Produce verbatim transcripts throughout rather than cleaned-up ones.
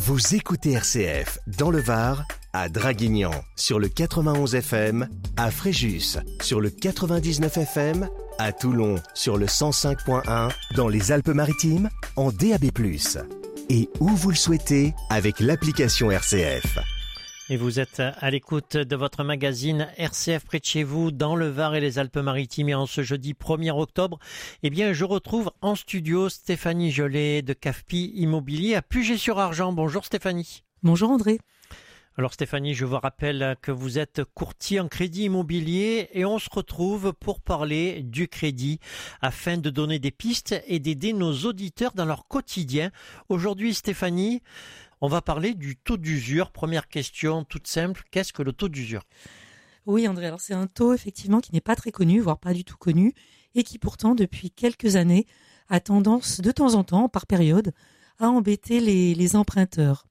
Vous écoutez R C F dans le Var, à Draguignan sur le quatre-vingt-onze F M, à Fréjus sur le quatre-vingt-dix-neuf F M, à Toulon sur le cent cinq point un, dans les Alpes-Maritimes en D A B plus, et où vous le souhaitez avec l'application R C F. Et vous êtes à l'écoute de votre magazine R C F près de chez vous, dans le Var et les Alpes-Maritimes. Et en ce jeudi premier octobre, eh bien, je retrouve en studio Stéphanie Jolet de C A F P I Immobilier à Puget-sur-Argent. Bonjour Stéphanie. Bonjour André. Alors Stéphanie, je vous rappelle que vous êtes courtier en crédit immobilier et on se retrouve pour parler du crédit afin de donner des pistes et d'aider nos auditeurs dans leur quotidien. Aujourd'hui Stéphanie, on va parler du taux d'usure. Première question toute simple, qu'est-ce que le taux d'usure ? Oui André, alors c'est un taux effectivement qui n'est pas très connu, voire pas du tout connu, et qui pourtant depuis quelques années a tendance de temps en temps, par période, à embêter les, les emprunteurs.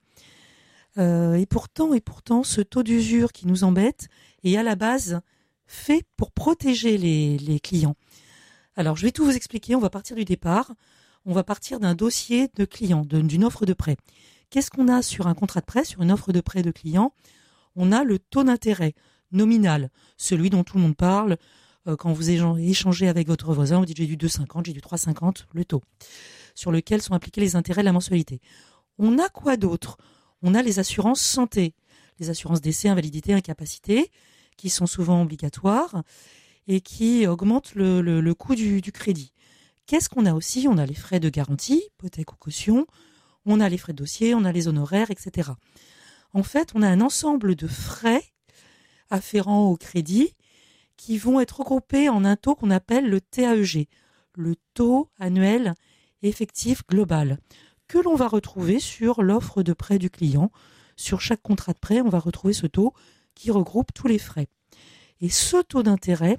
Euh, et pourtant, et pourtant, ce taux d'usure qui nous embête est à la base fait pour protéger les, les clients. Alors je vais tout vous expliquer, on va partir du départ, on va partir d'un dossier de client, de, d'une offre de prêt. Qu'est-ce qu'on a sur un contrat de prêt, sur une offre de prêt de client ? On a le taux d'intérêt nominal, celui dont tout le monde parle. Euh, quand vous échangez avec votre voisin, vous dites j'ai du deux virgule cinquante, j'ai du trois virgule cinquante, le taux, sur lequel sont appliqués les intérêts de la mensualité. On a quoi d'autre ? On a les assurances santé, les assurances décès, invalidité, incapacité, qui sont souvent obligatoires et qui augmentent le, le, le coût du, du crédit. Qu'est-ce qu'on a aussi ? On a les frais de garantie, hypothèque ou caution, on a les frais de dossier, on a les honoraires, et cetera. En fait, on a un ensemble de frais afférents au crédit qui vont être regroupés en un taux qu'on appelle le T A E G, le taux annuel effectif global, que l'on va retrouver sur l'offre de prêt du client. Sur chaque contrat de prêt, on va retrouver ce taux qui regroupe tous les frais. Et ce taux d'intérêt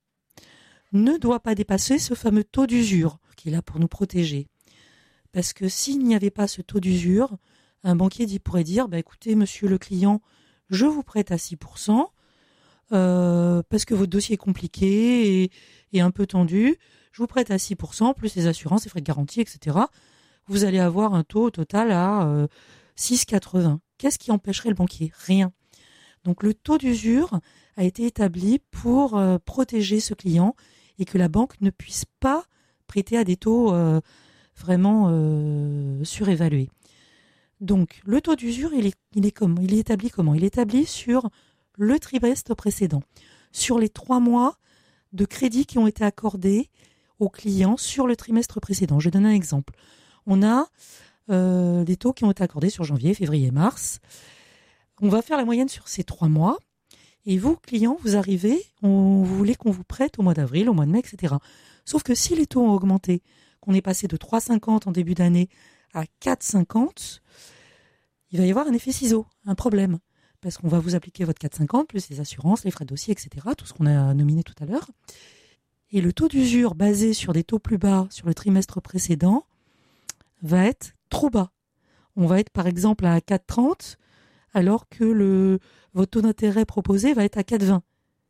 ne doit pas dépasser ce fameux taux d'usure qui est là pour nous protéger. Parce que s'il n'y avait pas ce taux d'usure, un banquier pourrait dire bah, « Écoutez, monsieur le client, je vous prête à six pour cent euh, parce que votre dossier est compliqué et, et un peu tendu. Je vous prête à six pour cent, plus les assurances, les frais de garantie, et cetera. Vous allez avoir un taux total à euh, six virgule quatre-vingts. Qu'est-ce qui empêcherait le banquier ? Rien. Donc le taux d'usure a été établi pour euh, protéger ce client et que la banque ne puisse pas prêter à des taux euh, vraiment euh, surévalués. Donc le taux d'usure, il est, il est comment ? Il est établi comment ? Il est établi sur le trimestre précédent, sur les trois mois de crédit qui ont été accordés aux clients sur le trimestre précédent. Je donne un exemple. On a euh, des taux qui ont été accordés sur janvier, février, mars. On va faire la moyenne sur ces trois mois. Et vous, clients, vous arrivez, on, vous voulez qu'on vous prête au mois d'avril, au mois de mai, et cetera. Sauf que si les taux ont augmenté, qu'on est passé de trois virgule cinquante en début d'année à quatre virgule cinquante, il va y avoir un effet ciseau, un problème. Parce qu'on va vous appliquer votre quatre virgule cinquante, plus les assurances, les frais de dossier, et cetera, tout ce qu'on a nominé tout à l'heure. Et le taux d'usure basé sur des taux plus bas sur le trimestre précédent va être trop bas. On va être par exemple à quatre virgule trente alors que le, votre taux d'intérêt proposé va être à quatre virgule vingt.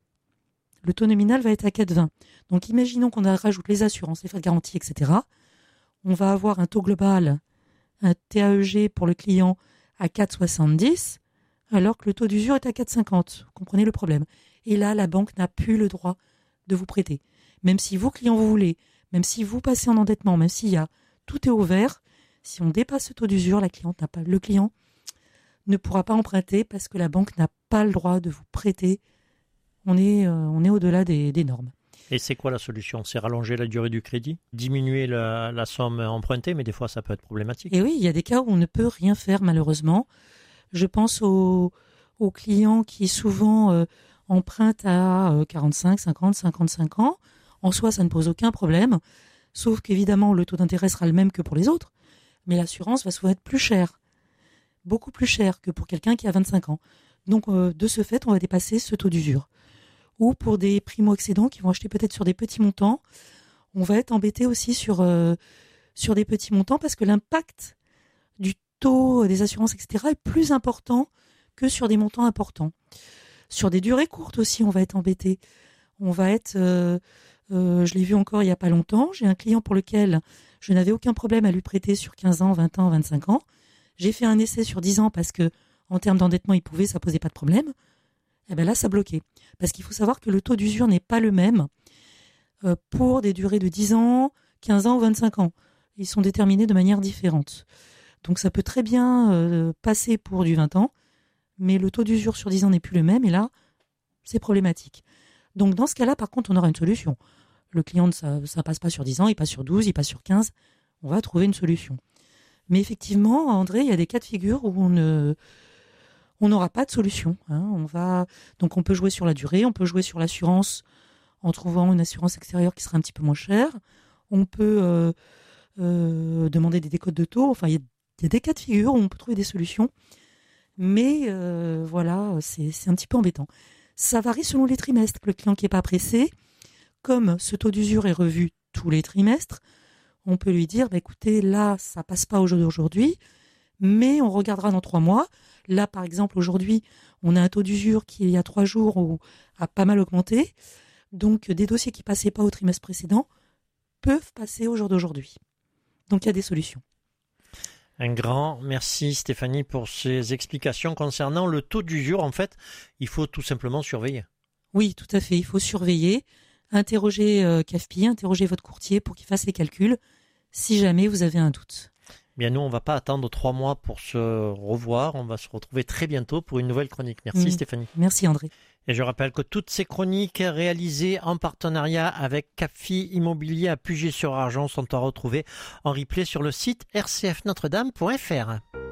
Le taux nominal va être à quatre virgule vingt. Donc imaginons qu'on rajoute les assurances, les frais de garantie, et cetera. On va avoir un taux global, un T A E G pour le client à quatre virgule soixante-dix alors que le taux d'usure est à quatre virgule cinquante. Vous comprenez le problème. Et là, la banque n'a plus le droit de vous prêter. Même si vous, client, vous voulez, même si vous passez en endettement, même s'il y a tout est ouvert, si on dépasse ce taux d'usure, la cliente n'a pas, le client ne pourra pas emprunter parce que la banque n'a pas le droit de vous prêter. On est, euh, on est au-delà des, des normes. Et c'est quoi la solution ? C'est rallonger la durée du crédit ? Diminuer la, la somme empruntée, mais des fois ça peut être problématique. Et oui, il y a des cas où on ne peut rien faire malheureusement. Je pense aux, aux clients qui souvent euh, empruntent à euh, quarante-cinq, cinquante, cinquante-cinq ans. En soi, ça ne pose aucun problème. Sauf qu'évidemment, le taux d'intérêt sera le même que pour les autres, mais l'assurance va souvent être plus chère, beaucoup plus chère que pour quelqu'un qui a vingt-cinq ans. Donc, euh, de ce fait, on va dépasser ce taux d'usure. Ou pour des primo-accédants qui vont acheter peut-être sur des petits montants, on va être embêté aussi sur, euh, sur des petits montants parce que l'impact du taux des assurances, et cetera est plus important que sur des montants importants. Sur des durées courtes aussi, on va être embêté. On va être... Euh, Euh, je l'ai vu encore il n'y a pas longtemps. J'ai un client pour lequel je n'avais aucun problème à lui prêter sur quinze ans, vingt ans, vingt-cinq ans. j'ai fait un essai sur dix ans parce que en termes d'endettement, il pouvait, ça posait pas de problème. Et ben là, ça bloquait. Parce qu'il faut savoir que le taux d'usure n'est pas le même euh, pour des durées de dix ans, quinze ans ou vingt-cinq ans. Ils sont déterminés de manière différente. Donc ça peut très bien euh, passer pour du vingt ans, mais le taux d'usure sur dix ans n'est plus le même, et là, c'est problématique. Donc dans ce cas-là, par contre, on aura une solution. Le client, ça ne passe pas sur dix ans, il passe sur douze, il passe sur quinze, on va trouver une solution. Mais effectivement, André, il y a des cas de figure où on ne... on n'aura pas de solution. Hein. On va... Donc on peut jouer sur la durée, on peut jouer sur l'assurance en trouvant une assurance extérieure qui sera un petit peu moins chère. On peut euh, euh, demander des décotes de taux. Enfin, il y, y a des cas de figure où on peut trouver des solutions. Mais euh, voilà, c'est, c'est un petit peu embêtant. Ça varie selon les trimestres. Le client qui n'est pas pressé, comme ce taux d'usure est revu tous les trimestres, on peut lui dire, bah, écoutez, là, ça passe pas au jour d'aujourd'hui, mais on regardera dans trois mois. Là, par exemple, aujourd'hui, on a un taux d'usure qui, il y a trois jours, où, a pas mal augmenté. Donc, des dossiers qui passaient pas au trimestre précédent peuvent passer au jour d'aujourd'hui. Donc, il y a des solutions. Un grand merci Stéphanie pour ces explications concernant le taux d'usure. En fait, il faut tout simplement surveiller. Oui, tout à fait. Il faut surveiller, interroger euh, C A F P I, interroger votre courtier pour qu'il fasse les calculs si jamais vous avez un doute. Bien, nous, on ne va pas attendre trois mois pour se revoir. On va se retrouver très bientôt pour une nouvelle chronique. Merci mmh. Stéphanie. Merci André. Et je rappelle que toutes ces chroniques réalisées en partenariat avec C A F I Immobilier à Puget-sur-Argent sont à retrouver en replay sur le site r c f notre dame point f r.